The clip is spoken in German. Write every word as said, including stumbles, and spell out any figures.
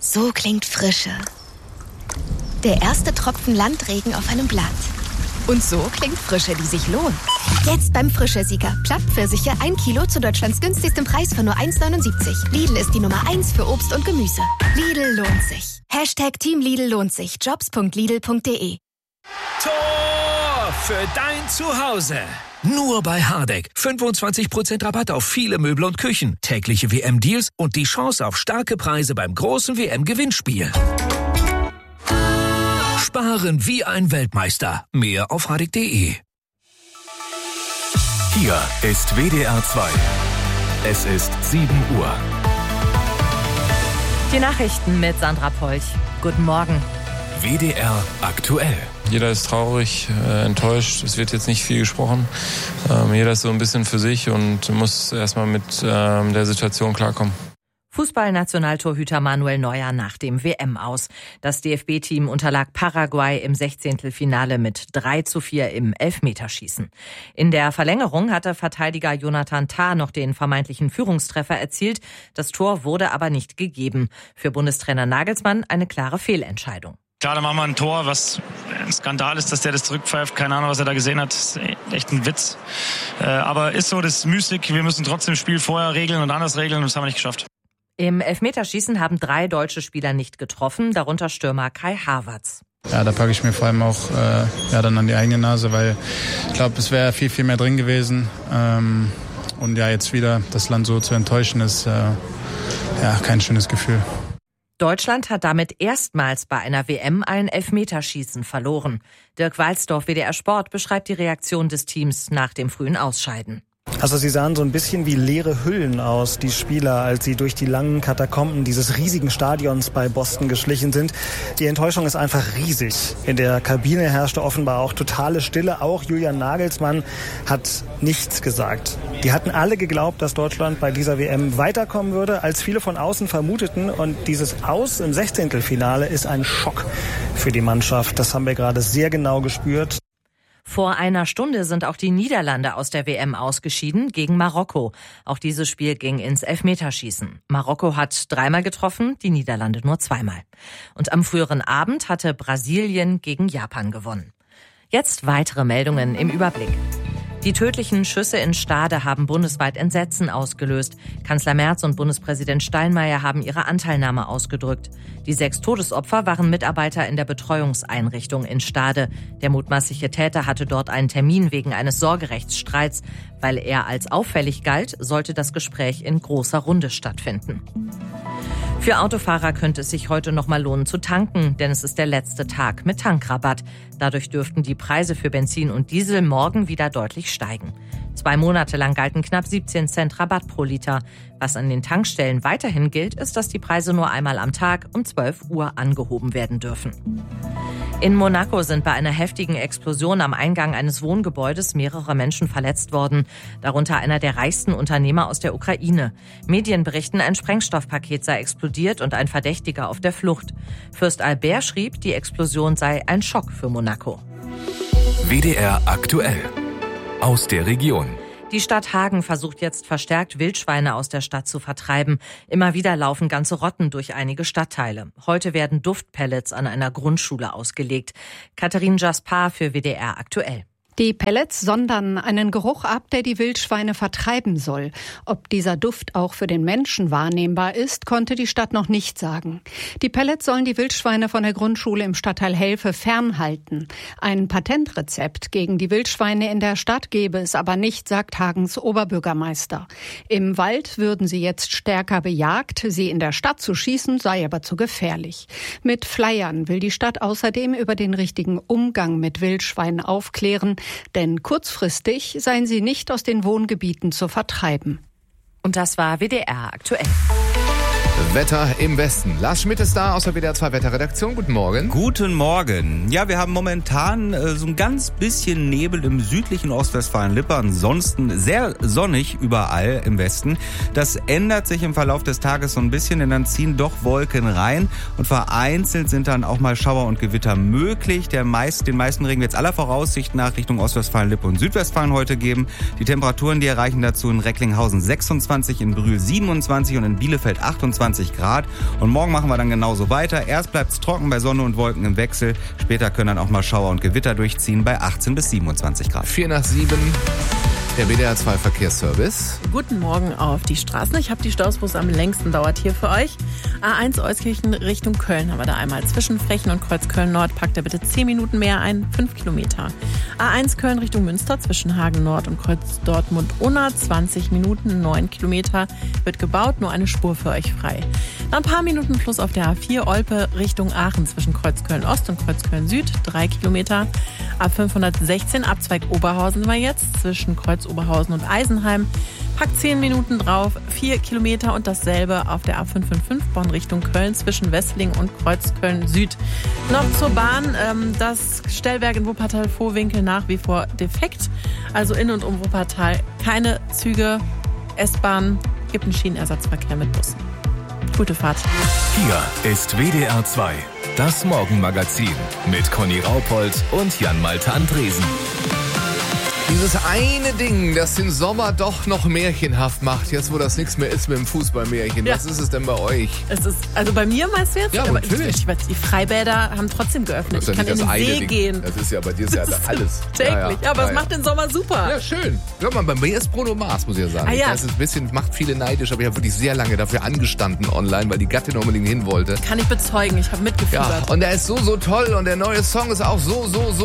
So klingt Frische. Der erste Tropfen Landregen auf einem Blatt. Und so klingt Frische, die sich lohnt. Jetzt beim Frische-Sieger. Plattpfirsiche ein Kilo zu Deutschlands günstigstem Preis von nur eins neunundsiebzig. Lidl ist die Nummer eins für Obst und Gemüse. Lidl lohnt sich. Hashtag Team Lidl lohnt sich. jobs punkt lidl punkt de. Tor für dein Zuhause. Nur bei Hardegg. fünfundzwanzig Prozent Rabatt auf viele Möbel und Küchen. Tägliche W M-Deals und die Chance auf starke Preise beim großen W M-Gewinnspiel. Sparen wie ein Weltmeister. Mehr auf hardegg punkt de. Hier ist W D R zwei. Es ist sieben Uhr. Die Nachrichten mit Sandra Polch. Guten Morgen. W D R aktuell. Jeder ist traurig, äh, enttäuscht. Es wird jetzt nicht viel gesprochen. Ähm, jeder ist so ein bisschen für sich und muss erstmal mit ähm, der Situation klarkommen. Fußballnationaltorhüter Manuel Neuer nach dem W M-Aus. Das D F B-Team unterlag Paraguay im Sechzehntelfinale mit drei zu vier im Elfmeterschießen. In der Verlängerung hatte Verteidiger Jonathan Tah noch den vermeintlichen Führungstreffer erzielt. Das Tor wurde aber nicht gegeben. Für Bundestrainer Nagelsmann eine klare Fehlentscheidung. Klar, da machen wir ein Tor, was ein Skandal ist, dass der das zurückpfeift. Keine Ahnung, was er da gesehen hat. Das ist echt ein Witz. Aber ist so, das ist müßig. Wir müssen trotzdem das Spiel vorher regeln und anders regeln und das haben wir nicht geschafft. Im Elfmeterschießen haben drei deutsche Spieler nicht getroffen, darunter Stürmer Kai Havertz. Ja, da packe ich mir vor allem auch äh, ja, dann an die eigene Nase, weil ich glaube, es wäre viel, viel mehr drin gewesen. Ähm, und ja, jetzt wieder das Land so zu enttäuschen, ist äh, ja kein schönes Gefühl. Deutschland hat damit erstmals bei einer W M ein Elfmeterschießen verloren. Dirk Walsdorf, W D R Sport, beschreibt die Reaktion des Teams nach dem frühen Ausscheiden. Also sie sahen so ein bisschen wie leere Hüllen aus, die Spieler, als sie durch die langen Katakomben dieses riesigen Stadions bei Boston geschlichen sind. Die Enttäuschung ist einfach riesig. In der Kabine herrschte offenbar auch totale Stille. Auch Julian Nagelsmann hat nichts gesagt. Die hatten alle geglaubt, dass Deutschland bei dieser W M weiterkommen würde, als viele von außen vermuteten. Und dieses Aus im Sechzehntelfinale ist ein Schock für die Mannschaft. Das haben wir gerade sehr genau gespürt. Vor einer Stunde sind auch die Niederlande aus der W M ausgeschieden gegen Marokko. Auch dieses Spiel ging ins Elfmeterschießen. Marokko hat dreimal getroffen, die Niederlande nur zweimal. Und am früheren Abend hatte Brasilien gegen Japan gewonnen. Jetzt weitere Meldungen im Überblick. Die tödlichen Schüsse in Stade haben bundesweit Entsetzen ausgelöst. Kanzler Merz und Bundespräsident Steinmeier haben ihre Anteilnahme ausgedrückt. Die sechs Todesopfer waren Mitarbeiter in der Betreuungseinrichtung in Stade. Der mutmaßliche Täter hatte dort einen Termin wegen eines Sorgerechtsstreits. Weil er als auffällig galt, sollte das Gespräch in großer Runde stattfinden. Für Autofahrer könnte es sich heute noch mal lohnen zu tanken, denn es ist der letzte Tag mit Tankrabatt. Dadurch dürften die Preise für Benzin und Diesel morgen wieder deutlich steigen. Zwei Monate lang galten knapp siebzehn Cent Rabatt pro Liter. Was an den Tankstellen weiterhin gilt, ist, dass die Preise nur einmal am Tag um zwölf Uhr angehoben werden dürfen. In Monaco sind bei einer heftigen Explosion am Eingang eines Wohngebäudes mehrere Menschen verletzt worden, darunter einer der reichsten Unternehmer aus der Ukraine. Medien berichten, ein Sprengstoffpaket sei explodiert und ein Verdächtiger auf der Flucht. Fürst Albert schrieb, die Explosion sei ein Schock für Monaco. W D R aktuell. Aus der Region. Die Stadt Hagen versucht jetzt verstärkt, Wildschweine aus der Stadt zu vertreiben. Immer wieder laufen ganze Rotten durch einige Stadtteile. Heute werden Duftpellets an einer Grundschule ausgelegt. Katharine Jaspar für W D R aktuell. Die Pellets sondern einen Geruch ab, der die Wildschweine vertreiben soll. Ob dieser Duft auch für den Menschen wahrnehmbar ist, konnte die Stadt noch nicht sagen. Die Pellets sollen die Wildschweine von der Grundschule im Stadtteil Helfe fernhalten. Ein Patentrezept gegen die Wildschweine in der Stadt gebe es aber nicht, sagt Hagens Oberbürgermeister. Im Wald würden sie jetzt stärker bejagt. Sie in der Stadt zu schießen, sei aber zu gefährlich. Mit Flyern will die Stadt außerdem über den richtigen Umgang mit Wildschweinen aufklären. Denn kurzfristig seien sie nicht aus den Wohngebieten zu vertreiben. Und das war W D R aktuell. Wetter im Westen. Lars Schmidt ist da aus der W D R zwei Wetterredaktion. Guten Morgen. Guten Morgen. Ja, wir haben momentan äh, so ein ganz bisschen Nebel im südlichen Ostwestfalen-Lippe. Ansonsten sehr sonnig überall im Westen. Das ändert sich im Verlauf des Tages so ein bisschen, denn dann ziehen doch Wolken rein. Und vereinzelt sind dann auch mal Schauer und Gewitter möglich. Der meist, den meisten Regen wird es aller Voraussicht nach Richtung Ostwestfalen-Lippe und Südwestfalen heute geben. Die Temperaturen, die erreichen dazu in Recklinghausen sechsundzwanzig, in Brühl siebenundzwanzig und in Bielefeld achtundzwanzig. fünfundzwanzig Grad. Und morgen machen wir dann genauso weiter. Erst bleibt es trocken bei Sonne und Wolken im Wechsel. Später können dann auch mal Schauer und Gewitter durchziehen bei achtzehn bis siebenundzwanzig Grad. Vier nach sieben. Der W D R zwei Verkehrsservice. Guten Morgen auf die Straßen. Ich habe die Staus, wo es am längsten dauert hier für euch. A eins Euskirchen Richtung Köln haben wir da einmal. Zwischen Frechen und Kreuz Köln-Nord packt er bitte zehn Minuten mehr ein, fünf Kilometer. A eins Köln Richtung Münster zwischen Hagen Nord und Kreuz Dortmund-Unna, zwanzig Minuten, neun Kilometer. Wird gebaut, nur eine Spur für euch frei. Dann ein paar Minuten plus auf der A vier Olpe Richtung Aachen zwischen Kreuz Köln-Ost und Kreuz Köln-Süd, drei Kilometer. A fünfhundertsechzehn Abzweig Oberhausen sind wir jetzt zwischen Kreuz Oberhausen und Eisenheim. Packt zehn Minuten drauf, vier Kilometer und dasselbe auf der A fünf fünf fünf Bonn Richtung Köln zwischen Wessling und Kreuz Köln Süd. Noch zur Bahn, ähm, das Stellwerk in Wuppertal-Vohwinkel nach wie vor defekt. Also in und um Wuppertal keine Züge, S-Bahn, gibt einen Schienenersatzverkehr mit Bussen. Gute Fahrt. Hier ist W D R zwei, das Morgenmagazin mit Conny Raupold und Jan-Malte Andresen. Dieses eine Ding, das den Sommer doch noch märchenhaft macht, jetzt wo das nichts mehr ist mit dem Fußballmärchen. Ja. Was ist es denn bei euch? Es ist, also bei mir meinst du jetzt? Ja, aber natürlich. Ich, ich, die Freibäder haben trotzdem geöffnet. Das ist ja ich kann nicht in das den See Ding. gehen. Das ist ja bei dir ist ja alles. Täglich, ja, ja. aber ja, es ja. macht den Sommer super. Ja, schön. Hör mal, bei mir ist Bruno Mars, muss ich ja sagen. Ah, ja. Das ist ein bisschen, macht viele neidisch, aber ich habe wirklich sehr lange dafür angestanden online, weil die Gattin unbedingt hin wollte. Kann ich bezeugen, ich habe mitgefiebert. Ja, und er ist so, so toll und der neue Song ist auch so, so, so